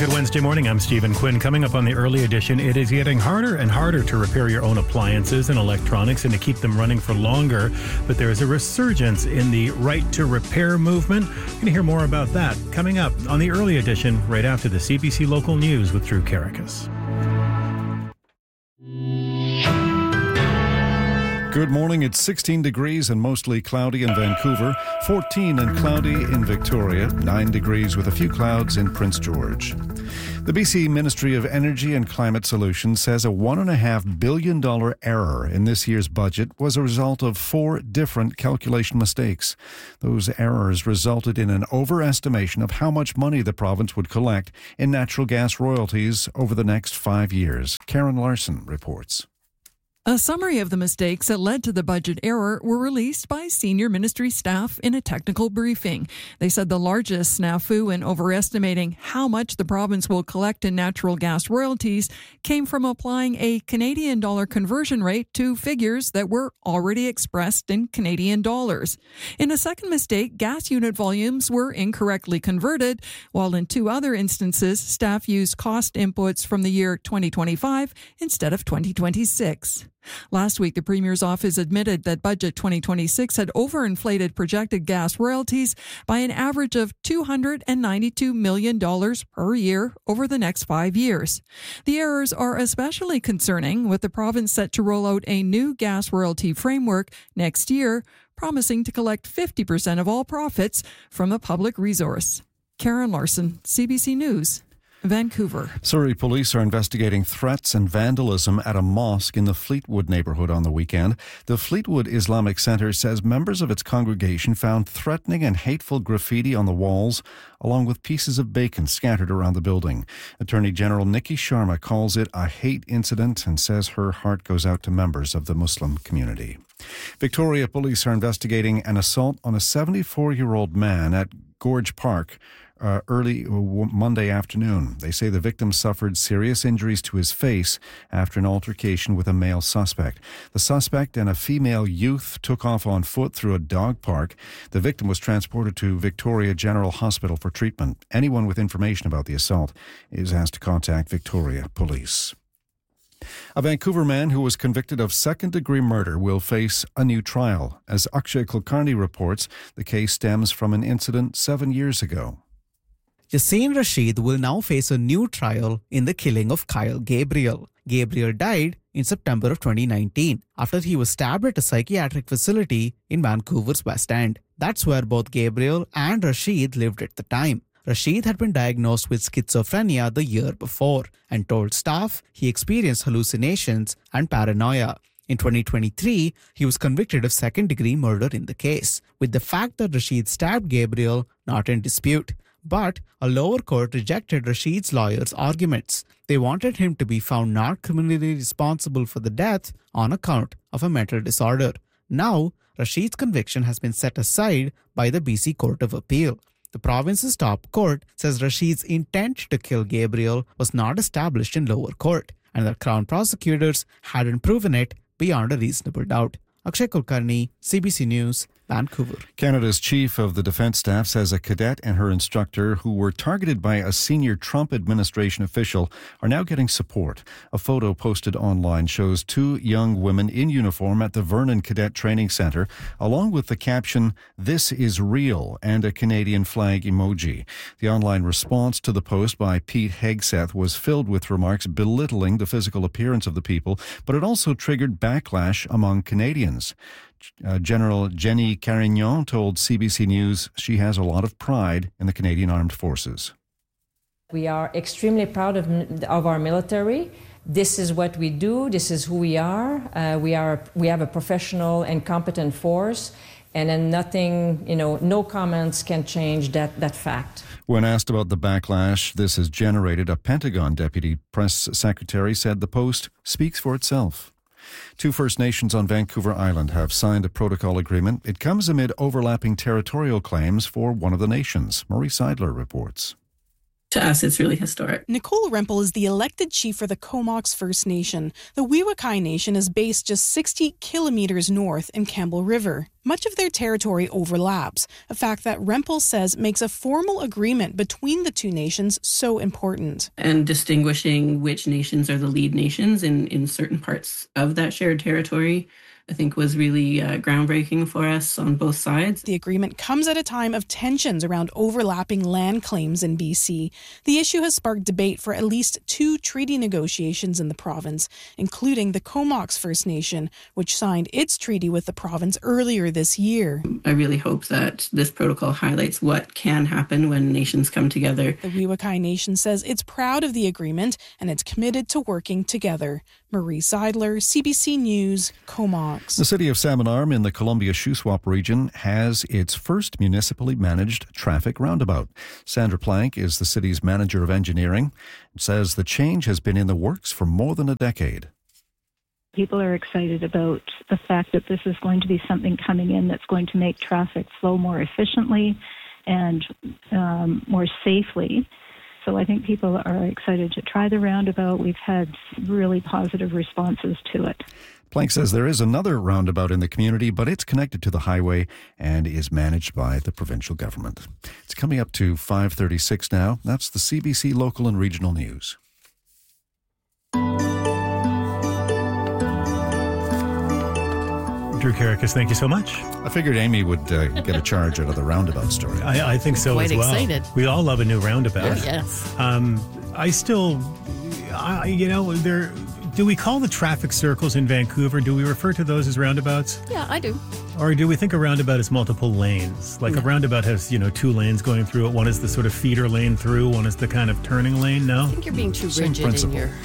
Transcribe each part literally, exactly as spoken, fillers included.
Good Wednesday morning. I'm Stephen Quinn. Coming up on the early edition, it is getting harder and harder to repair your own appliances and electronics and to keep them running for longer. But there is a resurgence in the right to repair movement. You're going to hear more about that coming up on the early edition right after the C B C Local News with Drew Karakas. Good morning. It's sixteen degrees and mostly cloudy in Vancouver, fourteen and cloudy in Victoria, nine degrees with a few clouds in Prince George. The B C Ministry of Energy and Climate Solutions says a one point five billion dollars error in this year's budget was a result of four different calculation mistakes. Those errors resulted in an overestimation of how much money the province would collect in natural gas royalties over the next five years. Karen Larson reports. A summary of the mistakes that led to the budget error were released by senior ministry staff in a technical briefing. They said the largest snafu in overestimating how much the province will collect in natural gas royalties came from applying a Canadian dollar conversion rate to figures that were already expressed in Canadian dollars. In a second mistake, gas unit volumes were incorrectly converted, while in two other instances, staff used cost inputs from the year twenty twenty-five instead of twenty twenty-six. Last week, the Premier's office admitted that Budget twenty twenty-six had overinflated projected gas royalties by an average of two hundred ninety-two million dollars per year over the next five years. The errors are especially concerning, with the province set to roll out a new gas royalty framework next year, promising to collect fifty percent of all profits from a public resource. Karen Larson, C B C News, Vancouver. Surrey police are investigating threats and vandalism at a mosque in the Fleetwood neighbourhood on the weekend. The Fleetwood Islamic Centre says members of its congregation found threatening and hateful graffiti on the walls, along with pieces of bacon scattered around the building. Attorney General Nikki Sharma calls it a hate incident and says her heart goes out to members of the Muslim community. Victoria police are investigating an assault on a seventy-four-year-old man at Gorge Park Uh, early Monday afternoon. They say the victim suffered serious injuries to his face after an altercation with a male suspect. The suspect and a female youth took off on foot through a dog park. The victim was transported to Victoria General Hospital for treatment. Anyone with information about the assault is asked to contact Victoria Police. A Vancouver man who was convicted of second-degree murder will face a new trial. As Akshay Kulkarni reports, the case stems from an incident seven years ago. Yassine Rashid will now face a new trial in the killing of Kyle Gabriel. Gabriel died in September of twenty nineteen after he was stabbed at a psychiatric facility in Vancouver's West End. That's where both Gabriel and Rashid lived at the time. Rashid had been diagnosed with schizophrenia the year before and told staff he experienced hallucinations and paranoia. In twenty twenty-three, he was convicted of second-degree murder in the case, with the fact that Rashid stabbed Gabriel not in dispute. But a lower court rejected Rashid's lawyers' arguments. They wanted him to be found not criminally responsible for the death on account of a mental disorder. Now, Rashid's conviction has been set aside by the B C Court of Appeal. The province's top court says Rashid's intent to kill Gabriel was not established in lower court, and that Crown prosecutors hadn't proven it beyond a reasonable doubt. Akshay Kulkarni, C B C News, Vancouver. Canada's chief of the defence staff says a cadet and her instructor who were targeted by a senior Trump administration official are now getting support. A photo posted online shows two young women in uniform at the Vernon Cadet Training Centre, along with the caption, "This is real," and a Canadian flag emoji. The online response to the post by Pete Hegseth was filled with remarks belittling the physical appearance of the people, but it also triggered backlash among Canadians. Uh, General Jenny Carignan told C B C News she has a lot of pride in the Canadian Armed Forces. We are extremely proud of, of our military. This is what we do. This is who we are. Uh, we are. We have a professional and competent force, and then nothing, you know, no comments can change that, that fact. When asked about the backlash this has generated, a Pentagon deputy press secretary said the post speaks for itself. Two First Nations on Vancouver Island have signed a protocol agreement. It comes amid overlapping territorial claims for one of the nations. Marie Seidler reports. To us, it's really historic. Nicole Rempel is the elected chief for the Comox First Nation. The Weewakai Nation is based just sixty kilometers north in Campbell River. Much of their territory overlaps, a fact that Rempel says makes a formal agreement between the two nations so important. And distinguishing which nations are the lead nations in, in certain parts of that shared territory, I think was really uh, groundbreaking for us on both sides. The agreement comes at a time of tensions around overlapping land claims in B C. The issue has sparked debate for at least two treaty negotiations in the province, including the Comox First Nation, which signed its treaty with the province earlier this year. I really hope that this protocol highlights what can happen when nations come together. The Weewakai Nation says it's proud of the agreement and it's committed to working together. Marie Seidler, C B C News, Comox. The city of Salmon Arm in the Columbia-Shuswap region has its first municipally managed traffic roundabout. Sandra Plank is the city's manager of engineering and says the change has been in the works for more than a decade. People are excited about the fact that this is going to be something coming in that's going to make traffic flow more efficiently and um, more safely. So I think people are excited to try the roundabout. We've had really positive responses to it. Plank says there is another roundabout in the community, but it's connected to the highway and is managed by the provincial government. It's coming up to five thirty-six now. That's the C B C Local and Regional News. Drew Carricus, thank you so much. I figured Amy would uh, get a charge out of the roundabout story. I, I think so Quite as well. excited. We all love a new roundabout. Oh, yes. Um, I still, I, you know, there. Do we call the traffic circles in Vancouver, do we refer to those as roundabouts? Yeah, I do. Or do we think a roundabout is multiple lanes? Like No. a roundabout has, you know, two lanes going through it. One is the sort of feeder lane through, one is the kind of turning lane, no? I think you're being too Same rigid principle. in your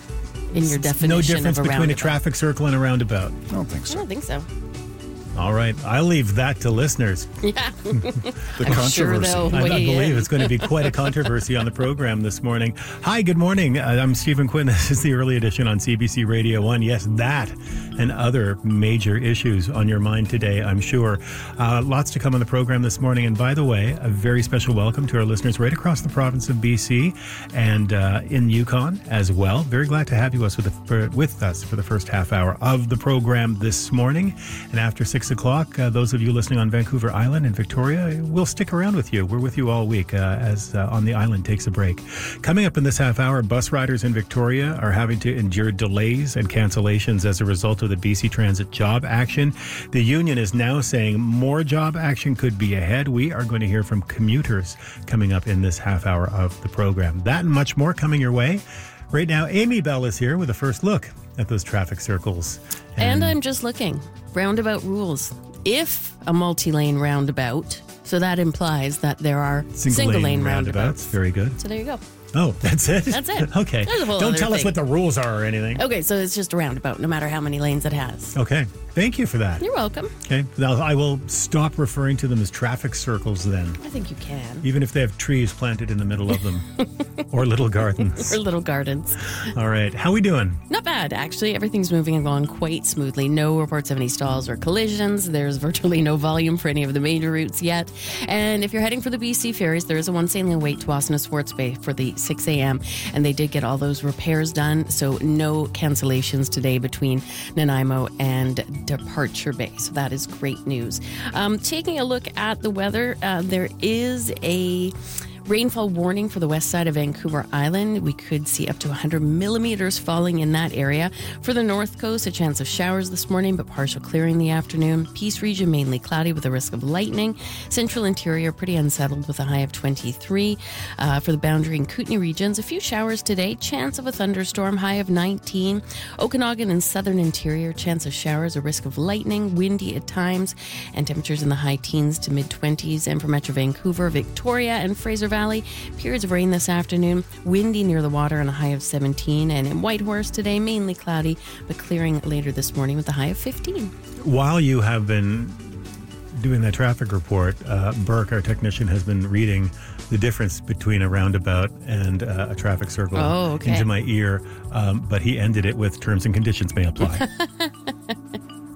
in your definition No difference of a between a roundabout. traffic circle and a roundabout. I don't think I so. don't think so. All right, I'll leave that to listeners. Yeah. The I'm controversy. sure they'll I, I weigh believe in. it's going to be quite a controversy on the program this morning. Hi, good morning. Uh, I'm Stephen Quinn. This is the early edition on C B C Radio one. Yes, that and other major issues on your mind today, I'm sure. Uh, lots to come on the program this morning. And by the way, a very special welcome to our listeners right across the province of B C and uh, in Yukon as well. Very glad to have you us with, the, for, with us for the first half hour of the program this morning. And after six o'clock, uh, those of you listening on Vancouver Island and Victoria, we'll stick around with you. We're with you all week uh, as uh, On the Island takes a break. Coming up in this half hour, bus riders in Victoria are having to endure delays and cancellations as a result of the B C Transit job action. The union is now saying more job action could be ahead. We are going to hear from commuters coming up in this half hour of the program. That and much more coming your way. Right now, Amy Bell is here with a first look at those traffic circles. And I'm just looking. Roundabout rules. If a multi-lane roundabout, so that implies that there are Single, single, lane, lane, roundabouts. roundabouts. Very good. So there you go. Oh, that's it? That's it. Okay. There's a whole Don't other tell us thing. what the rules are or anything. Okay, so it's just a roundabout, no matter how many lanes it has. Okay. Thank you for that. You're welcome. Okay. Now, I will stop referring to them as traffic circles then, I think you can. even if they have trees planted in the middle of them or little gardens. Or little gardens. All right. How we doing? Not bad, actually. Everything's moving along quite smoothly. No reports of any stalls or collisions. There's virtually no volume for any of the major routes yet. And if you're heading for the B C ferries, there is a one sailing wait to Wasana Swartz Bay for the six a.m. And they did get all those repairs done, so no cancellations today between Nanaimo and Departure Bay. So that is great news. Um, taking a look at the weather, uh, there is a rainfall warning for the west side of Vancouver Island. We could see up to one hundred millimeters falling in that area. For the north coast, a chance of showers this morning, but partial clearing in the afternoon. Peace region mainly cloudy with a risk of lightning. Central interior pretty unsettled with a high of twenty-three. Uh, for the Boundary and Kootenay regions, a few showers today. Chance of a thunderstorm, high of nineteen. Okanagan and southern interior, chance of showers, a risk of lightning, windy at times, and temperatures in the high teens to mid-twenties. And for Metro Vancouver, Victoria, and Fraser Valley, periods of rain this afternoon, windy near the water and a high of seventeen. And in Whitehorse today, mainly cloudy, but clearing later this morning with a high of fifteen. While you have been doing that traffic report, uh, Burke, our technician, has been reading the difference between a roundabout and uh, a traffic circle Oh, okay. into my ear, um, but he ended it with terms and conditions may apply.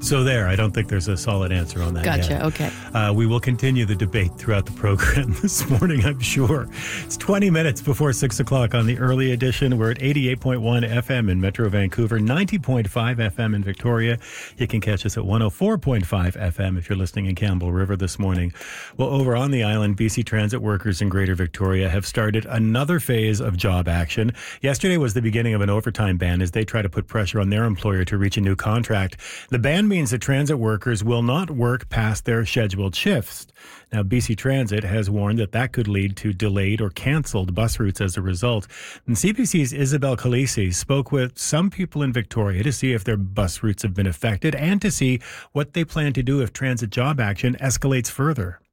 So there, I don't think there's a solid answer on that Gotcha, yet. okay. Uh, we will continue the debate throughout the program this morning, I'm sure. It's twenty minutes before six o'clock on the early edition. We're at eighty-eight point one F M in Metro Vancouver, ninety point five F M in Victoria. You can catch us at one oh four point five F M if you're listening in Campbell River this morning. Well, over on the island, B C Transit workers in Greater Victoria have started another phase of job action. Yesterday was the beginning of an overtime ban as they try to put pressure on their employer to reach a new contract. The ban means that transit workers will not work past their scheduled shifts. Now, B C Transit has warned that that could lead to delayed or cancelled bus routes as a result. And C B C's Isabel Khaleesi spoke with some people in Victoria to see if their bus routes have been affected and to see what they plan to do if transit job action escalates further.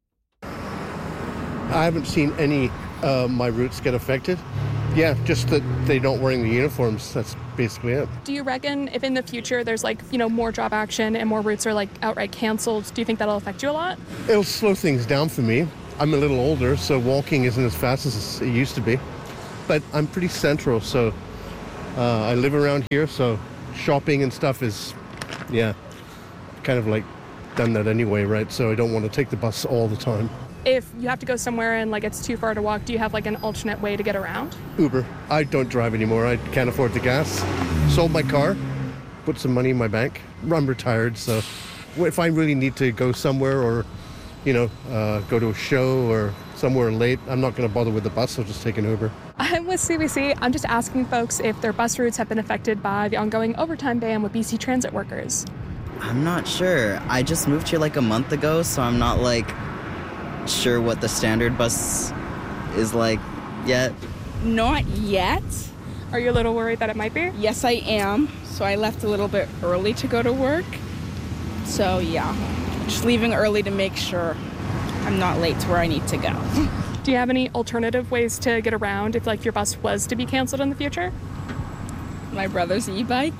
I haven't seen any of uh, my routes get affected. Yeah, just that they don't wearing the uniforms. That's basically it. Do you reckon if in the future there's like, you know, more job action and more routes are like outright canceled, do you think that'll affect you a lot? It'll slow things down for me. I'm a little older, so walking isn't as fast as it used to be. But I'm pretty central, so uh, I live around here, so shopping and stuff is, yeah, kind of like done that anyway, right? So I don't want to take the bus all the time. If you have to go somewhere and like it's too far to walk, do you have like an alternate way to get around? Uber. I don't drive anymore. I can't afford the gas. Sold my car, put some money in my bank. I'm retired, so if I really need to go somewhere or, you know, uh, go to a show or somewhere late, I'm not going to bother with the bus. I'll just take an Uber. I'm with C B C. I'm just asking folks if their bus routes have been affected by the ongoing overtime ban with B C Transit workers. I'm not sure. I just moved here like a month ago, so I'm not like sure what the standard bus is like yet. Not yet. Are you a little worried that it might be? Yes, I am. So I left a little bit early to go to work. So yeah, just leaving early to make sure I'm not late to where I need to go. Do you have any alternative ways to get around if like your bus was to be canceled in the future? My brother's e-bike.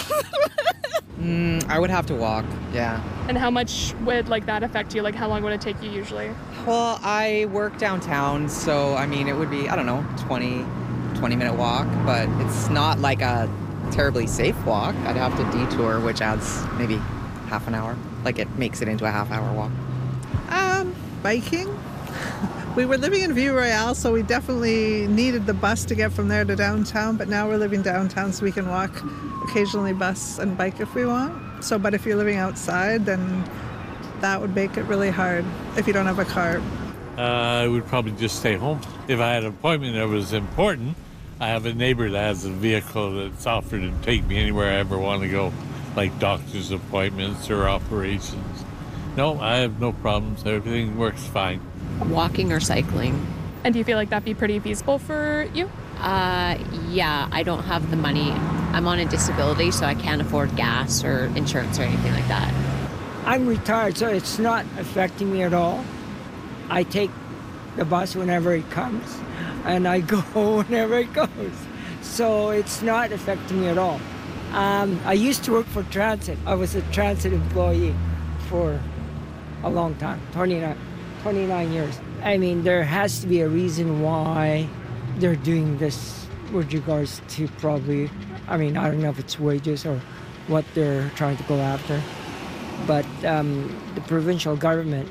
mm, I would have to walk, yeah. And how much would like that affect you? Like how long would it take you usually? Well, I work downtown, so I mean it would be, I don't know, twenty, twenty minute walk, but it's not like a terribly safe walk. I'd have to detour, which adds maybe half an hour. Like it makes it into a half hour walk. Um, biking. We were living in View Royale, so we definitely needed the bus to get from there to downtown, but now we're living downtown so we can walk, occasionally bus and bike if we want. So, but if you're living outside, then that would make it really hard if you don't have a car. Uh, I would probably just stay home. If I had an appointment that was important, I have a neighbor that has a vehicle that's offered to take me anywhere I ever want to go, like doctor's appointments or operations. No, I have no problems. Everything works fine. Walking or cycling. And do you feel like that'd be pretty feasible for you? Uh, yeah, I don't have the money. I'm on a disability, so I can't afford gas or insurance or anything like that. I'm retired, so it's not affecting me at all. I take the bus whenever it comes, and I go whenever it goes. So it's not affecting me at all. Um, I used to work for transit. I was a transit employee for a long time, twenty-nine, twenty-nine years. I mean, there has to be a reason why they're doing this with regards to probably, I mean, I don't know if it's wages or what they're trying to go after. But um, the provincial government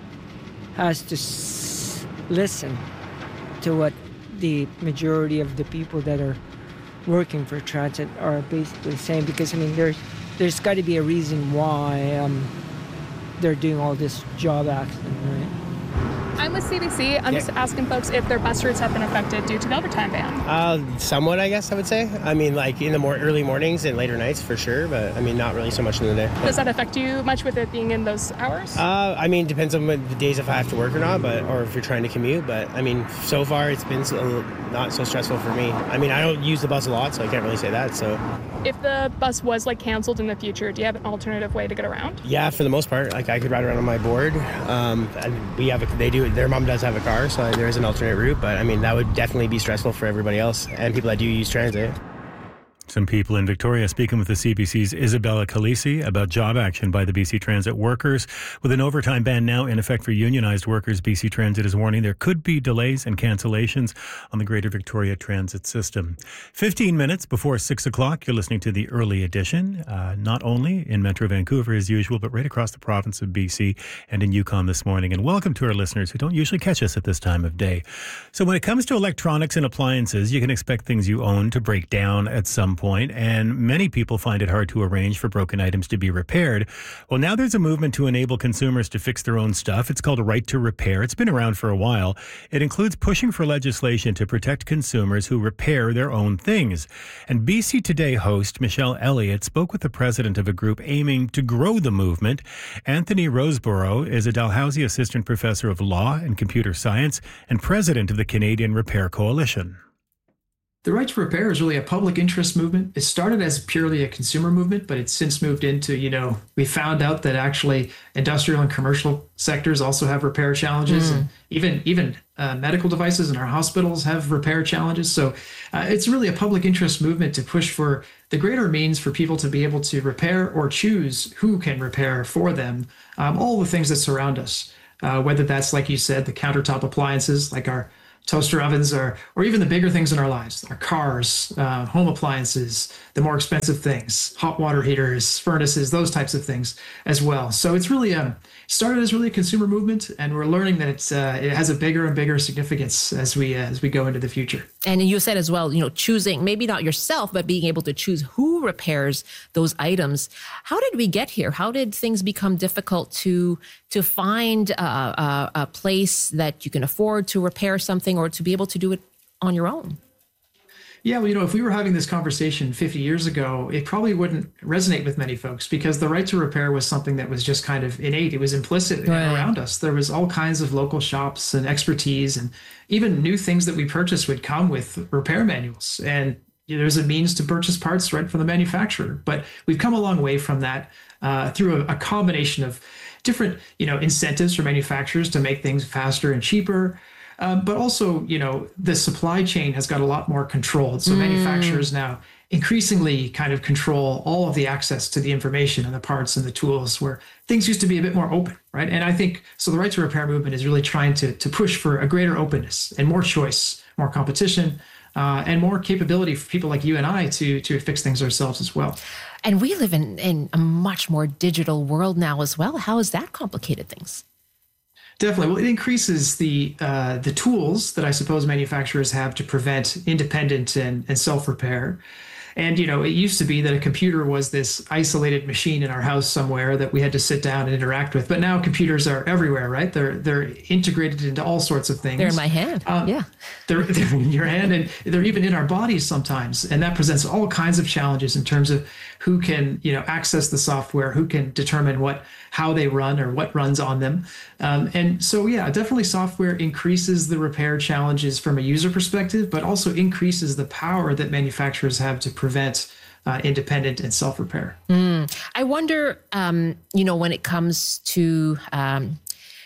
has to s- listen to what the majority of the people that are working for transit are basically saying, because, I mean, there's, there's got to be a reason why um, they're doing all this job action, right? I'm with C B C. I'm Yeah. just asking folks if their bus routes have been affected due to the overtime ban. Uh, somewhat, I guess I would say. I mean, like in the more early mornings and later nights for sure, but I mean, not really so much in the day. Does that affect you much with it being in those hours? Uh, I mean, depends on what the days if I have to work or not, but or if you're trying to commute. But I mean, so far it's been so, not so stressful for me. I mean, I don't use the bus a lot, so I can't really say that. So If the bus was like canceled in the future, do you have an alternative way to get around? yeah, for the most part, like I could ride around on my board. Um, and we have a, they do. Their mom does have a car, so there is an alternate route. But I mean, that would definitely be stressful for everybody else and people that do use transit. Some people in Victoria speaking with the C B C's Isabella Calisi about job action by the B C Transit workers. With an overtime ban now in effect for unionized workers, B C Transit is warning there could be delays and cancellations on the Greater Victoria Transit system. fifteen minutes before six o'clock, you're listening to the early edition, uh, not only in Metro Vancouver as usual, but right across the province of B C and in Yukon this morning. And welcome to our listeners who don't usually catch us at this time of day. So when it comes to electronics and appliances, you can expect things you own to break down at some point, and many people find it hard to arrange for broken items to be repaired. Well, now there's a movement to enable consumers to fix their own stuff. It's called a right to repair. It's been around for a while. It includes pushing for legislation to protect consumers who repair their own things. And B C Today host Michelle Elliott spoke with the president of a group aiming to grow the movement. Anthony Roseborough is a Dalhousie Assistant Professor of Law and Computer Science and president of the Canadian Repair Coalition. The right to repair is really a public interest movement. It started as purely a consumer movement, but it's since moved into, you know, we found out that actually industrial and commercial sectors also have repair challenges. Mm. And even even uh, medical devices in our hospitals have repair challenges. So uh, it's really a public interest movement to push for the greater means for people to be able to repair or choose who can repair for them um, all the things that surround us, uh, whether that's, like you said, the countertop appliances like our toaster ovens, or or even the bigger things in our lives, our cars, uh, home appliances, the more expensive things, hot water heaters, furnaces, those types of things as well. So it's really um, started as really a consumer movement, and we're learning that it's uh, it has a bigger and bigger significance as we uh, as we go into the future. And you said as well, you know, choosing maybe not yourself, but being able to choose who repairs those items. How did we get here? How did things become difficult to to find a, a, a place that you can afford to repair something, or to be able to do it on your own? Yeah, well, you know, if we were having this conversation fifty years ago, it probably wouldn't resonate with many folks, because the right to repair was something that was just kind of innate. It was implicit right. around us. There was all kinds of local shops and expertise, and even new things that we purchased would come with repair manuals. And you know, there's a means to purchase parts right from the manufacturer. But we've come a long way from that uh, through a, a combination of different, you know, incentives for manufacturers to make things faster and cheaper. Um, but also, you know, the supply chain has got a lot more controlled. So mm. manufacturers now increasingly kind of control all of the access to the information and the parts and the tools, where things used to be a bit more open, right? And I think, so the right to repair movement is really trying to, to push for a greater openness and more choice, more competition, uh, and more capability for people like you and I to, to fix things ourselves as well. And we live in, in a much more digital world now as well. How has that complicated things? Definitely. Well, it increases the uh, the tools that I suppose manufacturers have to prevent independent and, and self-repair. And, you know, it used to be that a computer was this isolated machine in our house somewhere that we had to sit down and interact with. But now computers are everywhere, right? They're they're integrated into all sorts of things. They're in my hand. Um, yeah. They're, they're in your hand, and they're even in our bodies sometimes. And that presents all kinds of challenges in terms of who can, you know, access the software, who can determine what, how they run or what runs on them. Um, and so, yeah, definitely software increases the repair challenges from a user perspective, but also increases the power that manufacturers have to prevent uh, independent and self-repair. Mm. I wonder, um, you know, when it comes to um,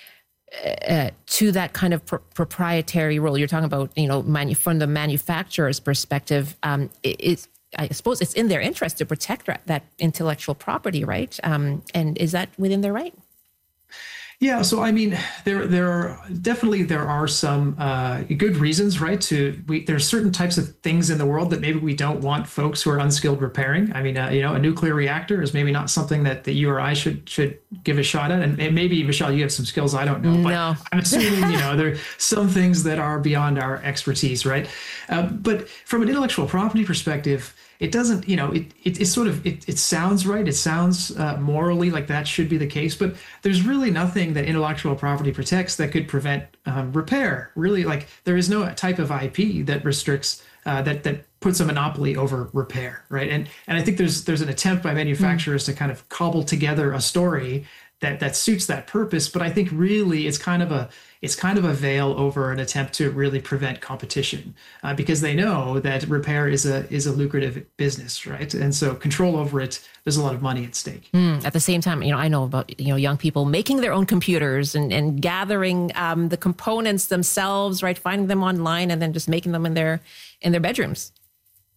uh, to that kind of pr- proprietary role, you're talking about, you know, manu- from the manufacturer's perspective, um, it, it's I suppose it's in their interest to protect that intellectual property, right? Um, and is that within their right? Yeah, so I mean, there there are definitely there are some uh, good reasons, right? To we there's certain types of things in the world that maybe we don't want folks who are unskilled repairing. I mean, uh, you know, a nuclear reactor is maybe not something that, that you or I should should give a shot at. And, and maybe, Michelle, you have some skills I don't know. But no. I'm assuming, you know, there are some things that are beyond our expertise, right? Uh, but from an intellectual property perspective, it doesn't, you know, it it, it sort of, it, it sounds right. It sounds uh, morally like that should be the case, but there's really nothing that intellectual property protects that could prevent um, repair. Really, like there is no type of I P that restricts, uh, that that puts a monopoly over repair, right? And and I think there's there's an attempt by manufacturers mm. to kind of cobble together a story that that suits that purpose, but I think really it's kind of a it's kind of a veil over an attempt to really prevent competition, uh, because they know that repair is a is a lucrative business, right? And so control over it, there's a lot of money at stake. Mm, at the same time, you know, I know about, you know, young people making their own computers and, and gathering um, the components themselves, right? Finding them online and then just making them in their in their bedrooms.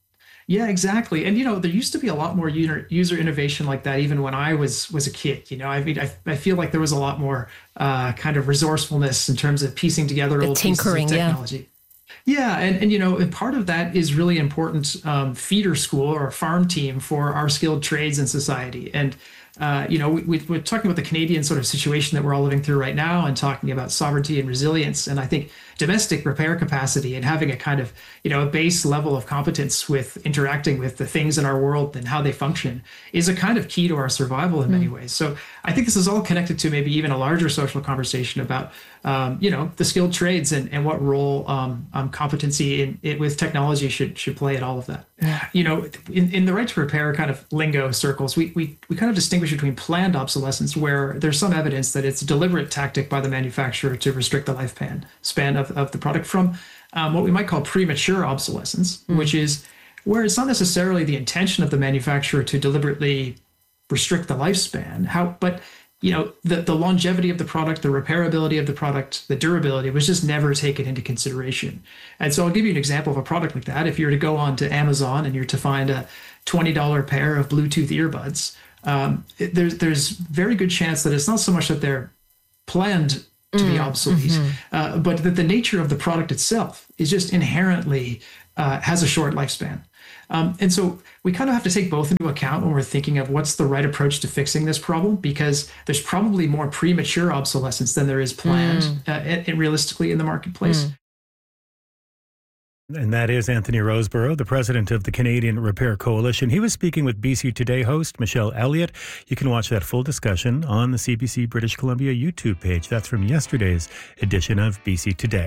Yeah, exactly. And, you know, there used to be a lot more user, user innovation like that even when I was was a kid. You know, I mean, I, I feel like there was a lot more uh, kind of resourcefulness in terms of piecing together The old tinkering, pieces of yeah. technology. Yeah, and, and you know, and part of that is really important um, feeder school or farm team for our skilled trades in society. And, uh, you know, we, we, we're talking about the Canadian sort of situation that we're all living through right now and talking about sovereignty and resilience. And I think domestic repair capacity and having a kind of, you know, a base level of competence with interacting with the things in our world and how they function is a kind of key to our survival in many ways. So I think this is all connected to maybe even a larger social conversation about, um, you know, the skilled trades and, and what role um, um, competency in, it with technology should should play in all of that. You know, in, in the right to repair kind of lingo circles, we, we, we kind of distinguish between planned obsolescence, where there's some evidence that it's a deliberate tactic by the manufacturer to restrict the lifespan span of, of the product, from um, what we might call premature obsolescence, mm. which is where it's not necessarily the intention of the manufacturer to deliberately restrict the lifespan, how, but you know, the, the longevity of the product, the repairability of the product, the durability was just never taken into consideration. And so I'll give you an example of a product like that. If you were to go on to Amazon and you're to find a twenty dollars pair of Bluetooth earbuds, um, it, there's, there's very good chance that it's not so much that they're planned to be obsolete, mm-hmm. uh, but that the nature of the product itself is just inherently uh, has a short lifespan. Um, and so we kind of have to take both into account when we're thinking of what's the right approach to fixing this problem, because there's probably more premature obsolescence than there is planned mm. uh, and, and realistically in the marketplace. Mm. And that is Anthony Roseborough, the president of the Canadian Repair Coalition. He was speaking with B C Today host Michelle Elliott. You can watch that full discussion on the C B C British Columbia YouTube page. That's from yesterday's edition of B C Today.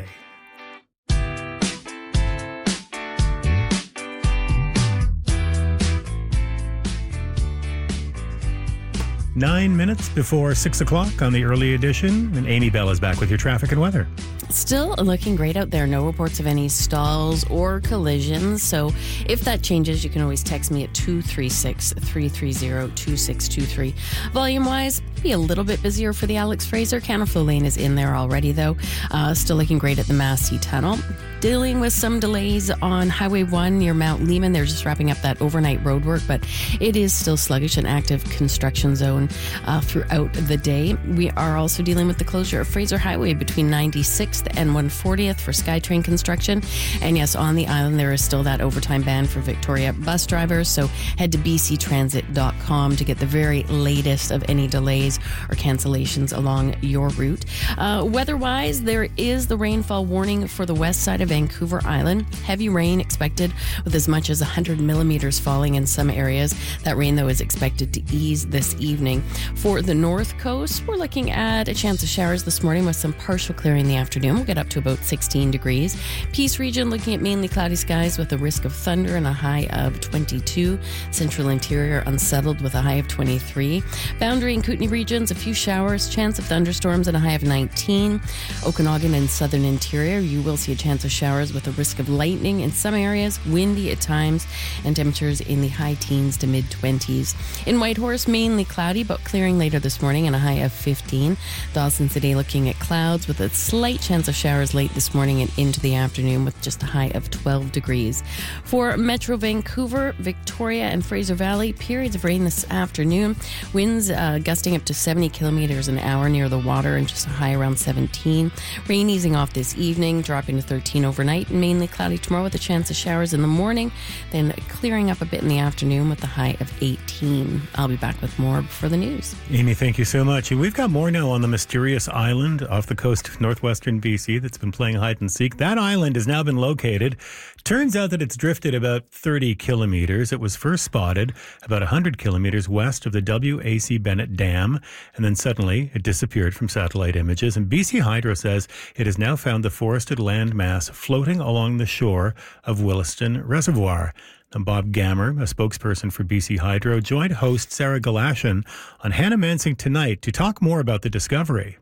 Nine minutes before six o'clock on the early edition, and Amy Bell is back with your traffic and weather. Still looking great out there. No reports of any stalls or collisions. So if that changes, you can always text me at two three six, three three zero, two six two three. Volume-wise, be a little bit busier for the Alex Fraser. Canaflow Lane is in there already, though. Uh, still looking great at the Massey Tunnel. Dealing with some delays on Highway one near Mount Lehman. They're just wrapping up that overnight road work, but it is still sluggish, an active construction zone uh, throughout the day. We are also dealing with the closure of Fraser Highway between ninety-sixth and one fortieth for SkyTrain construction. And yes, on the island, there is still that overtime ban for Victoria bus drivers. So head to b c transit dot com to get the very latest of any delays or cancellations along your route. Uh, weather-wise, there is the rainfall warning for the west side of Vancouver Island. Heavy rain expected with as much as one hundred millimeters falling in some areas. That rain, though, is expected to ease this evening. For the north coast, we're looking at a chance of showers this morning with some partial clearing in the afternoon. We'll get up to about sixteen degrees. Peace region looking at mainly cloudy skies with a risk of thunder and a high of twenty-two. Central interior unsettled with a high of twenty-three. Boundary and Kootenay regions, a few showers, chance of thunderstorms and a high of nineteen. Okanagan and southern interior, you will see a chance of showers with a risk of lightning in some areas, windy at times, and temperatures in the high teens to mid-twenties. In Whitehorse, mainly cloudy, but clearing later this morning and a high of fifteen. Dawson City looking at clouds with a slight chance of showers late this morning and into the afternoon with just a high of twelve degrees. For Metro Vancouver, Victoria, and Fraser Valley, periods of rain this afternoon. Winds uh, gusting up to seventy kilometers an hour near the water and just a high around seventeen. Rain easing off this evening, dropping to thirteen overnight, and mainly cloudy tomorrow with a chance of showers in the morning, then clearing up a bit in the afternoon with a high of eighteen. I'll be back with more for the news. Amy, thank you so much. And we've got more now on the mysterious island off the coast of northwestern B C that's been playing hide and seek. That island has now been located. Turns out that it's drifted about thirty kilometers. It was first spotted about one hundred kilometers west of the W A C Bennett Dam, and then suddenly it disappeared from satellite images. And B C Hydro says it has now found the forested land mass floating along the shore of Williston Reservoir. And Bob Gammer, a spokesperson for B C Hydro, joined host Sarah Galashan on Hannah Mansing Tonight to talk more about the discovery.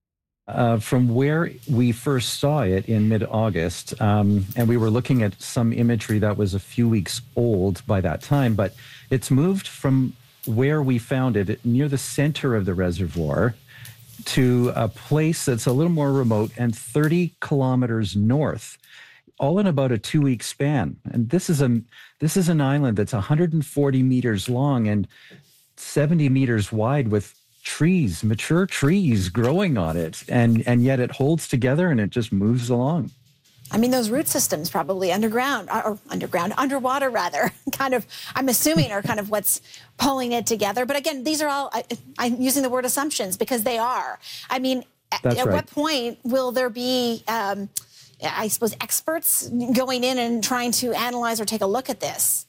Uh, from where we first saw it in mid-August, um, and we were looking at some imagery that was a few weeks old by that time, but it's moved from where we found it near the center of the reservoir to a place that's a little more remote and thirty kilometers north all in about a two-week span. And this is a this is an island that's one hundred forty meters long and seventy meters wide, with trees, mature trees growing on it, and and yet it holds together and it just moves along. I mean, those root systems probably underground, or underground, underwater rather, kind of, I'm assuming are kind of what's pulling it together. But again, these are all, I, I'm using the word assumptions because they are. I mean, That's at right. what point will there be, um, I suppose, experts going in and trying to analyze or take a look at this?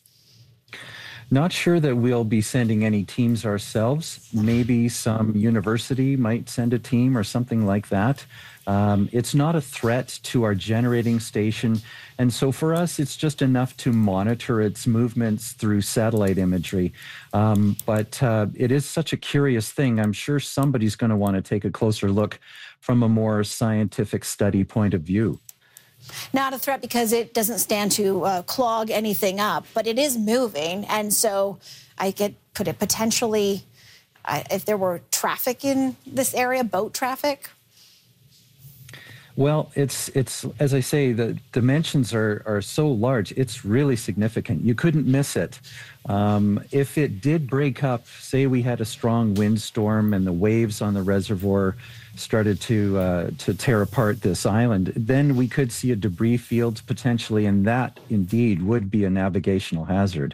Not sure that we'll be sending any teams ourselves. Maybe some university might send a team or something like that. Um, it's not a threat to our generating station. And so for us, it's just enough to monitor its movements through satellite imagery. Um, but uh, it is such a curious thing. I'm sure somebody's going to want to take a closer look from a more scientific study point of view. Not a threat because it doesn't stand to uh, clog anything up, but it is moving. And so I get, could it potentially, uh, if there were traffic in this area, boat traffic? Well, it's, it's as I say, the dimensions are, are so large, it's really significant. You couldn't miss it. Um, if it did break up, say we had a strong windstorm and the waves on the reservoir started to uh, to tear apart this island, then we could see a debris field potentially, and that indeed would be a navigational hazard.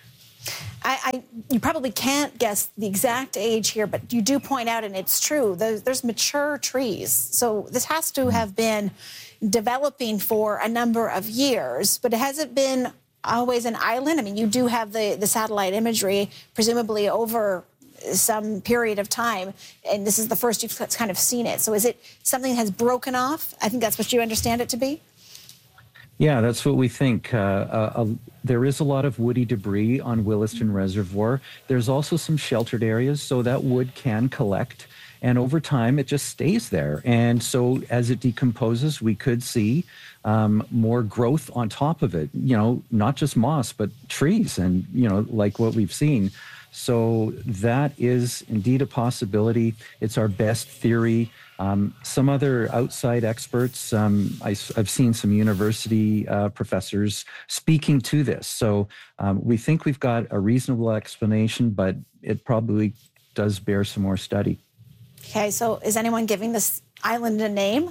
I, I you probably can't guess the exact age here, but you do point out, and it's true, there's, there's mature trees. So this has to have been developing for a number of years, but has it been always an island? I mean, you do have the, the satellite imagery, presumably over some period of time, and this is the first you've kind of seen it. So is it something that has broken off? I think that's what you understand it to be? Yeah, that's what we think. Uh, uh, uh, there is a lot of woody debris on Williston Reservoir. There's also some sheltered areas, so that wood can collect. And over time, it just stays there. And so as it decomposes, we could see um, more growth on top of it. You know, not just moss, but trees and, you know, like what we've seen. So that is indeed a possibility. It's our best theory. Um, some other outside experts, um, I, I've seen some university uh, professors speaking to this. So um, we think we've got a reasonable explanation, but it probably does bear some more study. Okay, so is anyone giving this island a name?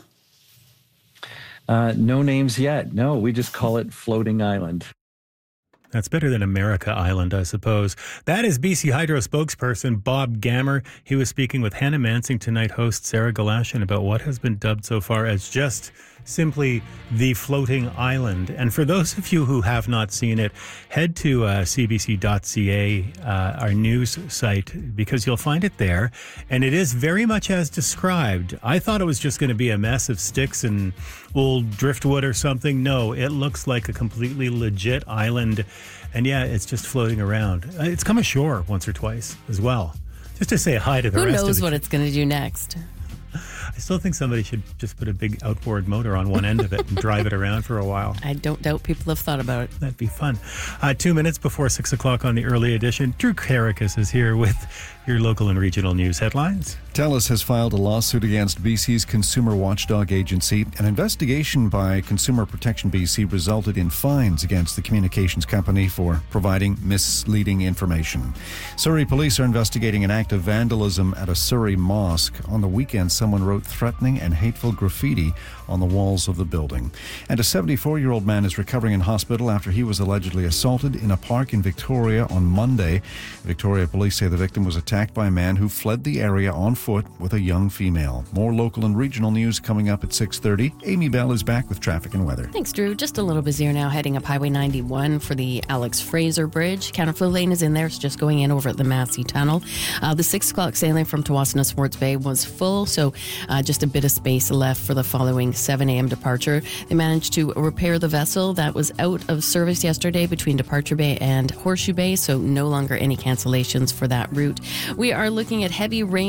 Uh, no names yet. No, we just call it Floating Island. That's better than America Island, I suppose. That is B C Hydro spokesperson Bob Gammer. He was speaking with Hannah Mansing Tonight host Sarah Galashan about what has been dubbed so far as just simply the floating island. And for those of you who have not seen it, head to uh, c b c dot c a, uh, our news site, because you'll find it there. And it is very much as described. I thought it was just going to be a mess of sticks and old driftwood or something. No, it looks like a completely legit island. And yeah, it's just floating around. It's come ashore once or twice as well, just to say hi to the Who rest of knows the what it's going to do next? I still think somebody should just put a big outboard motor on one end of it and drive it around for a while. I don't doubt people have thought about it. That'd be fun. Uh, two minutes before six o'clock on the early edition, Drew Karakas is here with your local and regional news headlines. TELUS has filed a lawsuit against B C's Consumer Watchdog Agency. An investigation by Consumer Protection B C resulted in fines against the communications company for providing misleading information. Surrey police are investigating an act of vandalism at a Surrey mosque. On the weekend, someone wrote threatening and hateful graffiti on the walls of the building. And a seventy-four-year-old man is recovering in hospital after he was allegedly assaulted in a park in Victoria on Monday. Victoria police say the victim was attacked by a man who fled the area on foot with a young female. More local and regional news coming up at six thirty. Amy Bell is back with traffic and weather. Thanks, Drew. Just a little busier now heading up Highway ninety-one for the Alex Fraser Bridge. Counterflow Lane is in there. It's just going in over at the Massey Tunnel. Uh, the six o'clock sailing from Tawassana Swartz Bay was full, so uh, just a bit of space left for the following seven a.m. departure. They managed to repair the vessel that was out of service yesterday between Departure Bay and Horseshoe Bay, so no longer any cancellations for that route. We are looking at heavy rain for parts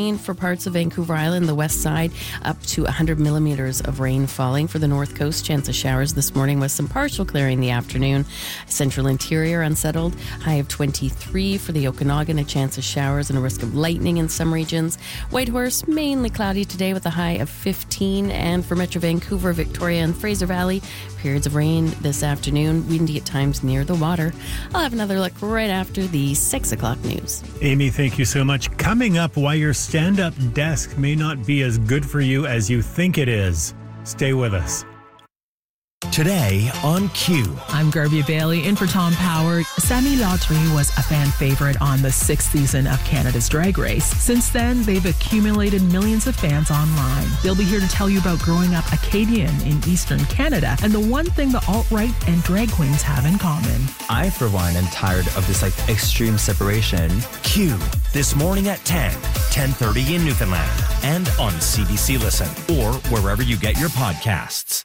parts of Vancouver Island, the west side, up to one hundred millimeters of rain falling. For the north coast, chance of showers this morning with some partial clearing in the afternoon. Central interior unsettled, high of twenty-three. For the Okanagan, a chance of showers and a risk of lightning in some regions. Whitehorse, mainly cloudy today with a high of fifteen. And for Metro Vancouver, Victoria and Fraser Valley, periods of rain this afternoon, windy at times near the water. I'll have another look right after the six o'clock news. Amy, thank you so much. Coming up, why your stand-up desk may not be as good for you as you think it is. Stay with us. Today on Q. I'm Garvey Bailey in for Tom Power. Sami Lautry was a fan favorite on the sixth season of Canada's Drag Race. Since then, they've accumulated millions of fans online. They'll be here to tell you about growing up Acadian in Eastern Canada and the one thing the alt-right and drag queens have in common. I, for one, am tired of this like extreme separation. Q. This morning at ten, ten thirty in Newfoundland and on C B C Listen or wherever you get your podcasts.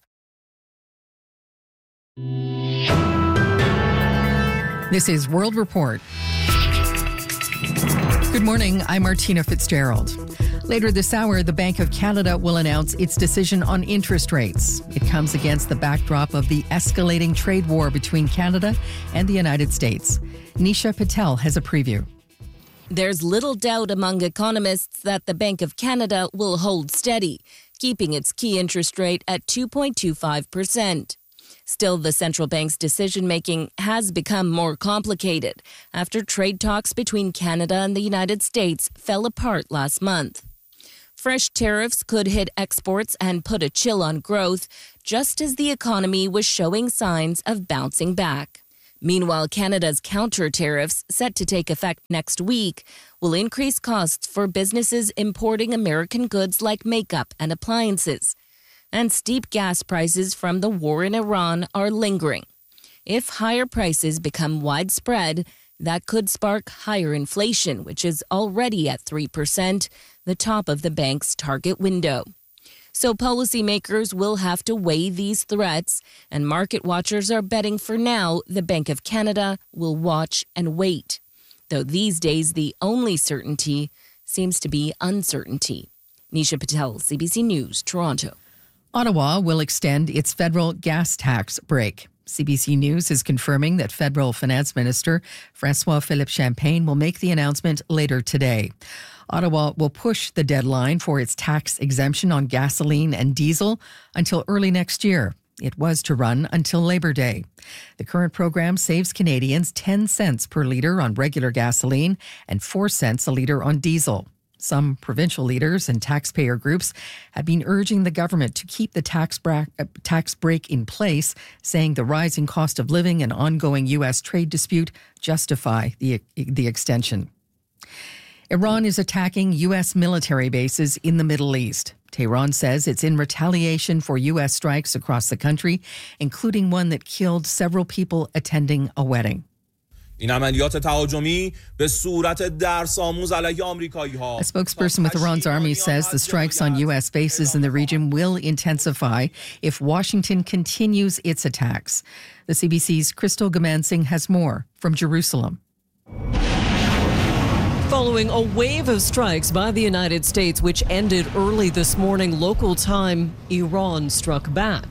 This is World Report. Good morning, I'm Martina Fitzgerald. Later this hour, the Bank of Canada will announce its decision on interest rates. It comes against the backdrop of the escalating trade war between Canada and the United States. Nisha Patel has a preview. There's little doubt among economists that the Bank of Canada will hold steady, keeping its key interest rate at two point two five percent. Still, the central bank's decision-making has become more complicated after trade talks between Canada and the United States fell apart last month. Fresh tariffs could hit exports and put a chill on growth, just as the economy was showing signs of bouncing back. Meanwhile, Canada's counter tariffs, set to take effect next week, will increase costs for businesses importing American goods like makeup and appliances. And steep gas prices from the war in Iran are lingering. If higher prices become widespread, that could spark higher inflation, which is already at three percent, the top of the bank's target window. So policymakers will have to weigh these threats, and market watchers are betting for now the Bank of Canada will watch and wait. Though these days the only certainty seems to be uncertainty. Nisha Patel, C B C News, Toronto. Ottawa will extend its federal gas tax break. C B C News is confirming that Federal Finance Minister François-Philippe Champagne will make the announcement later today. Ottawa will push the deadline for its tax exemption on gasoline and diesel until early next year. It was to run until Labor Day. The current program saves Canadians ten cents per litre on regular gasoline and four cents a litre on diesel. Some provincial leaders and taxpayer groups have been urging the government to keep the tax, bra- uh, tax break in place, saying the rising cost of living and ongoing U S trade dispute justify the, the extension. Iran is attacking U S military bases in the Middle East. Tehran says it's in retaliation for U S strikes across the country, including one that killed several people attending a wedding. A spokesperson with Iran's army says the strikes on U S bases in the region will intensify if Washington continues its attacks. The C B C's Crystal Gamansing has more from Jerusalem. Following a wave of strikes by the United States, which ended early this morning local time, Iran struck back.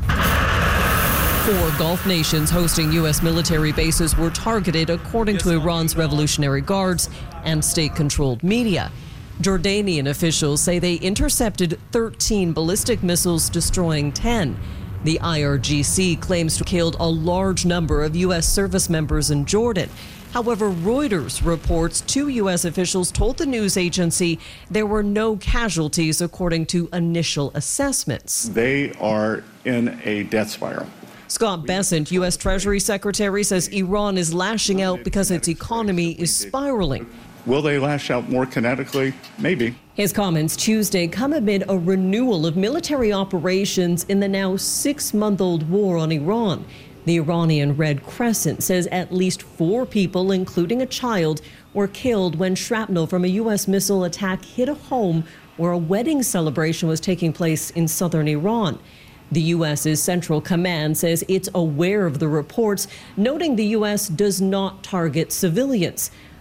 Four Gulf nations hosting U S military bases were targeted, according to Iran's Revolutionary Guards and state-controlled media. Jordanian officials say they intercepted thirteen ballistic missiles, destroying ten. The I R G C claims to have killed a large number of U S service members in Jordan. However, Reuters reports two U S officials told the news agency there were no casualties according to initial assessments. They are in a death spiral. Scott Bessent, U S Treasury Secretary, says Iran is lashing out because its economy is spiraling. Will they lash out more kinetically? Maybe. His comments Tuesday come amid a renewal of military operations in the now six-month-old war on Iran. The Iranian Red Crescent says at least four people, including a child, were killed when shrapnel from a U S missile attack hit a home where a wedding celebration was taking place in southern Iran. The U S's Central Command says it's aware of the reports, noting the U S does not target civilians.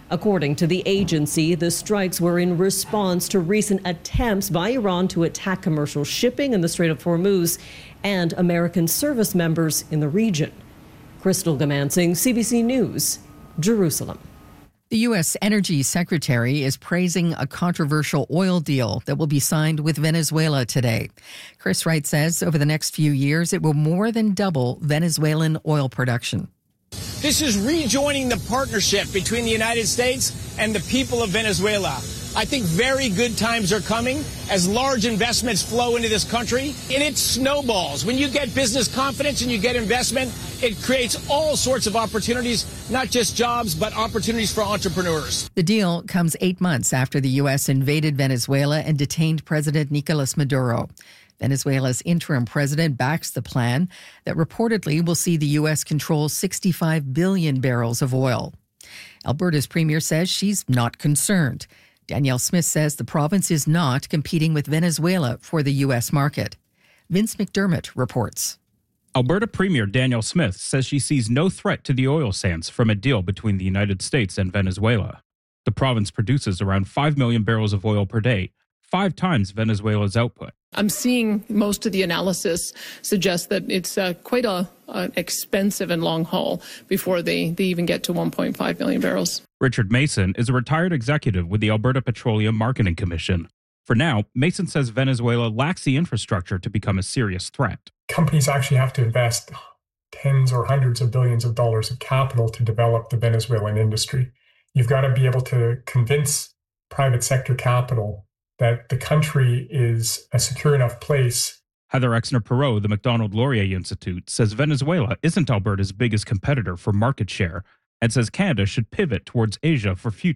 According to the agency, the strikes were in response to recent attempts by Iran to attack commercial shipping in the Strait of Hormuz and American service members in the region. Crystal Gamansing, C B C News, Jerusalem. The U S Energy Secretary is praising a controversial oil deal that will be signed with Venezuela today. Chris Wright says over the next few years, it will more than double Venezuelan oil production. This is rejoining the partnership between the United States and the people of Venezuela. I think very good times are coming as large investments flow into this country, and it snowballs. When you get business confidence and you get investment, it creates all sorts of opportunities, not just jobs, but opportunities for entrepreneurs. The deal comes eight months after the U S invaded Venezuela and detained President Nicolas Maduro. Venezuela's interim president backs the plan that reportedly will see the U S control sixty-five billion barrels of oil. Alberta's premier says she's not concerned. Danielle Smith says the province is not competing with Venezuela for the U S market. Vince McDermott reports. Alberta Premier Danielle Smith says she sees no threat to the oil sands from a deal between the United States and Venezuela. The province produces around five million barrels of oil per day, five times Venezuela's output. I'm seeing most of the analysis suggest that it's uh, quite a, a expensive and long haul before they, they even get to one point five million barrels. Richard Mason is a retired executive with the Alberta Petroleum Marketing Commission. For now, Mason says Venezuela lacks the infrastructure to become a serious threat. Companies actually have to invest tens or hundreds of billions of dollars of capital to develop the Venezuelan industry. You've got to be able to convince private sector capital that the country is a secure enough place. Heather Exner-Perot, the Macdonald-Laurier Institute, says Venezuela isn't Alberta's biggest competitor for market share and says Canada should pivot towards Asia for future